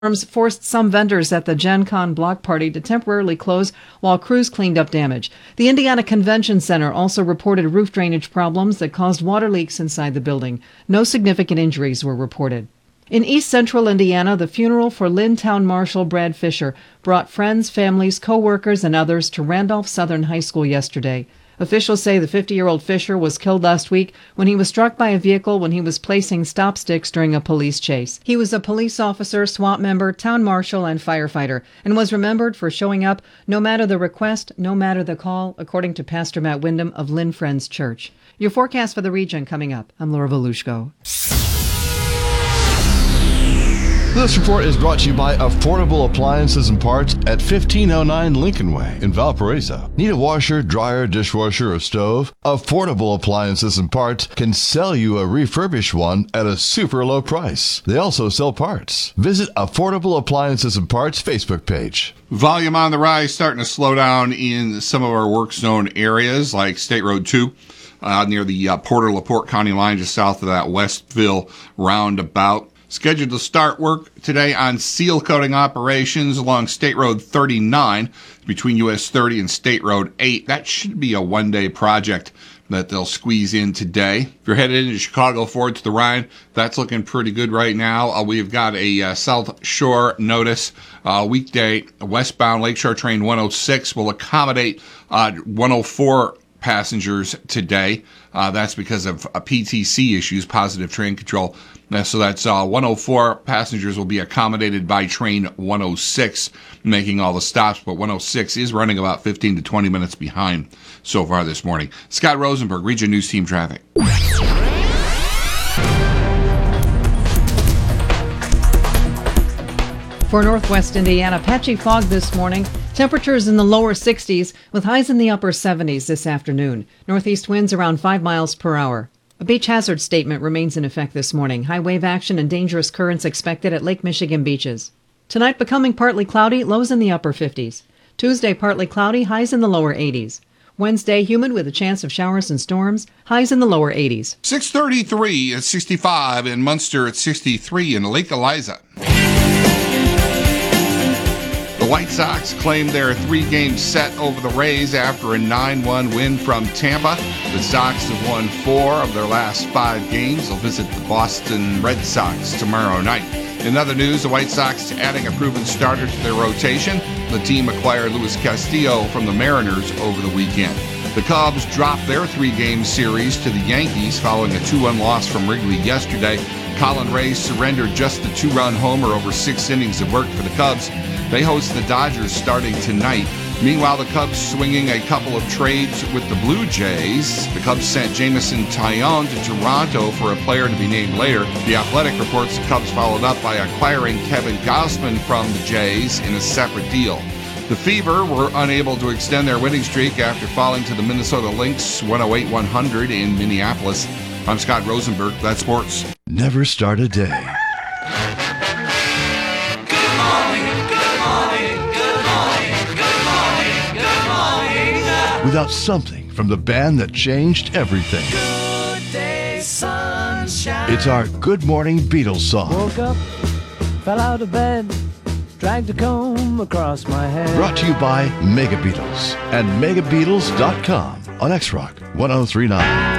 Storms forced some vendors at the Gen Con block party to temporarily close while crews cleaned up damage. The Indiana Convention Center also reported roof drainage problems that caused water leaks inside the building. No significant injuries were reported. In east central Indiana, the funeral for Lynn Town Marshal Brad Fisher brought friends, families, co-workers, and others to Randolph Southern High School yesterday. Officials say the 50-year-old Fisher was killed last week when he was struck by a vehicle when he was placing stop sticks during a police chase. He was a police officer, SWAT member, town marshal, and firefighter, and was remembered for showing up no matter the request, no matter the call, according to Pastor Matt Wyndham of Lynn Friends Church. Your forecast for the region coming up. I'm Laura Volushko. This report is brought to you by Affordable Appliances and Parts at 1509 Lincoln Way in Valparaiso. Need a washer, dryer, dishwasher, or stove? Affordable Appliances and Parts can sell you a refurbished one at a super low price. They also sell parts. Visit Affordable Appliances and Parts Facebook page. Volume on the rise, starting to slow down in some of our work zone areas like State Road 2. Near the Porter-LaPorte County line, just south of that Westville roundabout. Scheduled to start work today on seal coating operations along State Road 39 between US 30 and State Road 8. That should be a one-day project that they'll squeeze in today. If you're headed into Chicago Ford to the Rhine, that's looking pretty good right now. We've got a South Shore notice. Weekday westbound Lakeshore Train 106 will accommodate 104 passengers today. That's because of PTC issues, positive train control. So that's 104 passengers will be accommodated by train 106, making all the stops. But 106 is running about 15 to 20 minutes behind so far this morning. Scott Rosenberg, Region News Team Traffic. For Northwest Indiana, patchy fog this morning. Temperatures in the lower 60s with highs in the upper 70s this afternoon. Northeast winds around 5 miles per hour. A beach hazard statement remains in effect this morning. High wave action and dangerous currents expected at Lake Michigan beaches. Tonight becoming partly cloudy, lows in the upper 50s. Tuesday partly cloudy, highs in the lower 80s. Wednesday humid with a chance of showers and storms, highs in the lower 80s. 6:33 at 65 in Munster at 63 in Lake Eliza. The White Sox claimed their three-game set over the Rays after a 9-1 win from Tampa. The Sox have won 4 of their last 5 games. They'll visit the Boston Red Sox tomorrow night. In other news, the White Sox adding a proven starter to their rotation. The team acquired Luis Castillo from the Mariners over the weekend. The Cubs dropped their 3-game series to the Yankees following a 2-1 loss from Wrigley yesterday. Colin Ray surrendered just the 2-run homer over 6 innings of work for the Cubs. They host the Dodgers starting tonight. Meanwhile, the Cubs swinging a couple of trades with the Blue Jays. The Cubs sent Jameson Taillon to Toronto for a player to be named later. The Athletic reports the Cubs followed up by acquiring Kevin Gausman from the Jays in a separate deal. The Fever were unable to extend their winning streak after falling to the Minnesota Lynx 108-100 in Minneapolis. I'm Scott Rosenberg. That's sports. Never start a day without something from the band that changed everything. Good day, sunshine. It's our Good Morning Beatles song. Woke up, fell out of bed, dragged a comb across my head. Brought to you by Mega Beatles and megabeatles.com on X-Rock 1039.